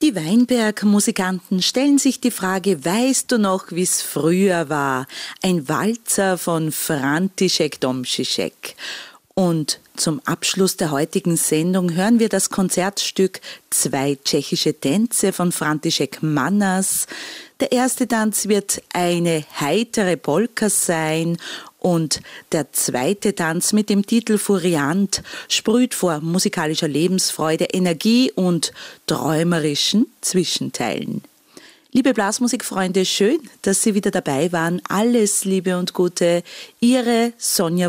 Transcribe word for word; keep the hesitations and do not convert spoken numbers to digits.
Die Weinberg-Musikanten stellen sich die Frage, weißt du noch, wie's früher war? Ein Walzer von František Tomšišek. Und zum Abschluss der heutigen Sendung hören wir das Konzertstück Zwei tschechische Tänze von František Mannas. Der erste Tanz wird eine heitere Polka sein und der zweite Tanz mit dem Titel Furiant sprüht vor musikalischer Lebensfreude, Energie und träumerischen Zwischenteilen. Liebe Blasmusikfreunde, schön, dass Sie wieder dabei waren. Alles Liebe und Gute, Ihre Sonja